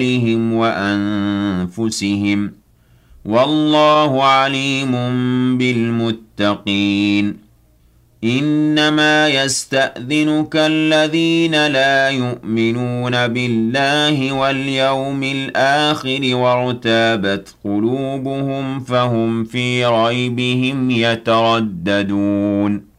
عليهم وأنفسهم والله عليم بالمتقين إنما يستأذنك الذين لا يؤمنون بالله واليوم الآخر وارتابت قلوبهم فهم في ريبهم يترددون